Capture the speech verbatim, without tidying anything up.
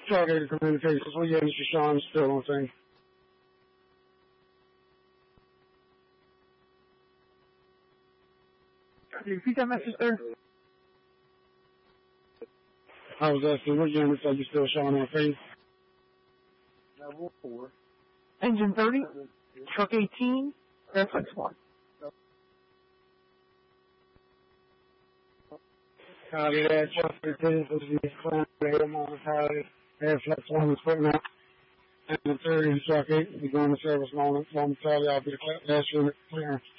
Targeted Communications. Well, yeah, Mister Sean, still on thing. Can you repeat that message there? I was asking what unit are you still showing on thing? Level four. Engine thirty, truck eighteen, airflex one. Copy that. Truck fifteen, this is Clan, I'm on the side. Airflex one is putting out. And the thirty, truck eight, we're going to service moment. Momentarily, I'll be the last unit clearance.